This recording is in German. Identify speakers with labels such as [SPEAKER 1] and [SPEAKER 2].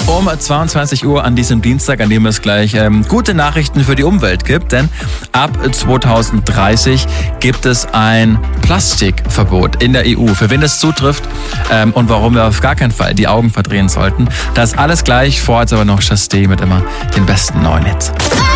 [SPEAKER 1] Um 22 Uhr an diesem Dienstag, an dem es gleich gute Nachrichten für die Umwelt gibt, denn ab 2030 gibt es ein Plastikverbot in der EU. Für wen das zutrifft und warum wir auf gar keinen Fall die Augen verdrehen sollten, das alles gleich. Vor jetzt aber noch Chasté mit immer den besten neuen Hits.